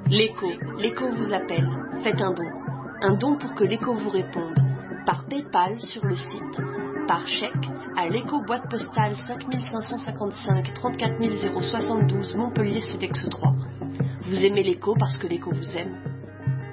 L'écho vous appelle. Faites un don. Un don pour que l'écho vous réponde. Par PayPal sur le site, par chèque à l'écho boîte postale 5555 34 072 Montpellier CEDEX 3. Vous aimez l'écho parce que l'écho vous aime.